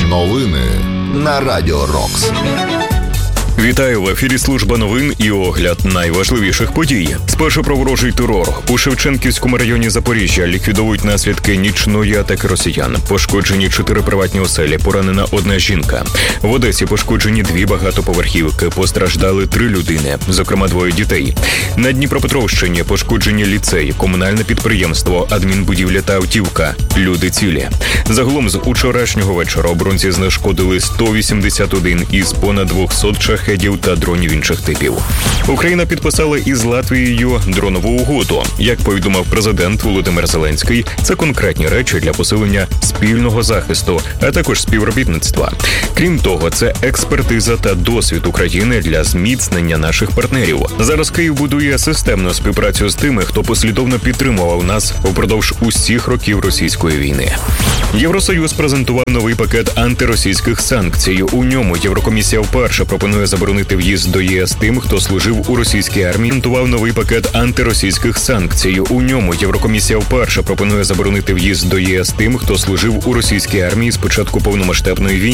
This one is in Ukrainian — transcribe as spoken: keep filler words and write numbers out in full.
Новини на Радіо Рокс. Вітаю, в ефірі служба новин і огляд найважливіших подій. Спершу про ворожий терор. У Шевченківському районі Запоріжжя ліквідовують наслідки нічної атаки росіян. Пошкоджені чотири приватні оселі, поранена одна жінка. В Одесі пошкоджені дві багатоповерхівки, постраждали три людини, зокрема двоє дітей. На Дніпропетровщині пошкоджені ліцей, комунальне підприємство, адмінбудівля та автівка. Люди цілі. Загалом з учорашнього вечора оборонці знешкодили сто вісімдесят один із понад двохсот шахедів та дронів інших типів. Україна підписала із Латвією дронову угоду. Як повідомив президент Володимир Зеленський, це конкретні речі для посилення спільного захисту, а також співробітництва. Крім того, це експертиза та досвід України для зміцнення наших партнерів. Зараз Київ будує системну співпрацю з тими, хто послідовно підтримував нас упродовж усіх років російської війни. Євросоюз презентував новий пакет антиросійських санкцій. У ньому Єврокомісія вперше пропонує заборонити в'їзд до ЄС тим, хто служив у російській армії. Презентував новий пакет антиросійських санкцій. У ньому Єврокомісія вперше пропонує заборонити в'їзд до ЄС тим, хто служив у російській армії з початку повномасштабної війни.